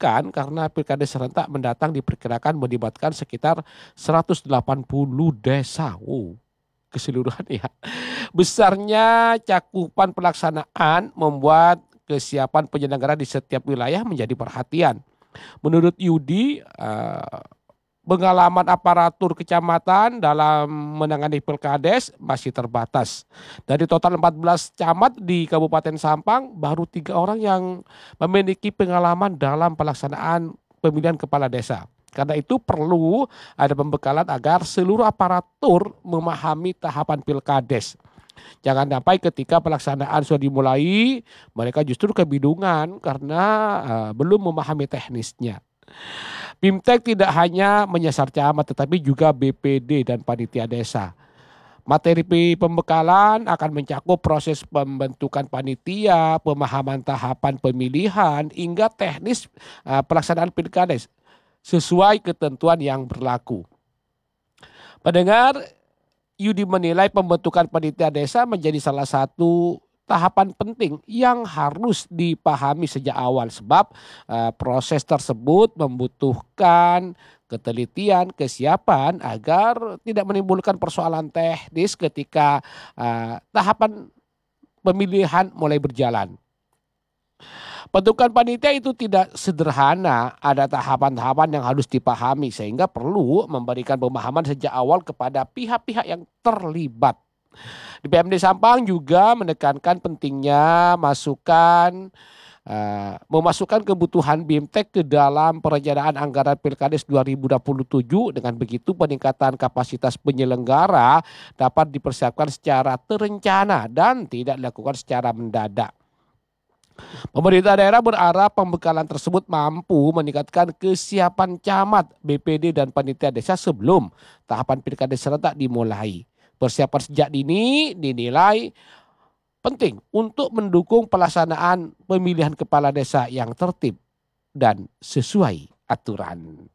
dilakukan karena pilkada serentak mendatang diperkirakan melibatkan sekitar 180 desa. Wow, keseluruhan ya. Besarnya cakupan pelaksanaan membuat kesiapan penyelenggara di setiap wilayah menjadi perhatian. Menurut Yudi, pengalaman aparatur kecamatan dalam menangani pilkades masih terbatas. Dari total 14 camat di Kabupaten Sampang, baru 3 orang yang memiliki pengalaman dalam pelaksanaan pemilihan kepala desa. Karena itu perlu ada pembekalan agar seluruh aparatur memahami tahapan pilkades. Jangan sampai ketika pelaksanaan sudah dimulai, mereka justru kebingungan karena belum memahami teknisnya. BIMTEK tidak hanya menyasar camat tetapi juga BPD dan panitia desa. Materi pembekalan akan mencakup proses pembentukan panitia, pemahaman tahapan pemilihan, hingga teknis pelaksanaan pilkades sesuai ketentuan yang berlaku. Pendengar, Yudi menilai pembentukan panitia desa menjadi salah satu tahapan penting yang harus dipahami sejak awal sebab proses tersebut membutuhkan ketelitian, kesiapan agar tidak menimbulkan persoalan teknis ketika tahapan pemilihan mulai berjalan. Bentukan panitia itu tidak sederhana, ada tahapan-tahapan yang harus dipahami sehingga perlu memberikan pemahaman sejak awal kepada pihak-pihak yang terlibat. Di PMD Sampang juga menekankan pentingnya memasukkan kebutuhan BIMTEK ke dalam perencanaan anggaran Pilkades 2027. Dengan begitu peningkatan kapasitas penyelenggara dapat dipersiapkan secara terencana dan tidak dilakukan secara mendadak. Pemerintah daerah berharap pembekalan tersebut mampu meningkatkan kesiapan camat, BPD dan panitia desa sebelum tahapan pilkada serentak dimulai. Persiapan sejak dini dinilai penting untuk mendukung pelaksanaan pemilihan kepala desa yang tertib dan sesuai aturan.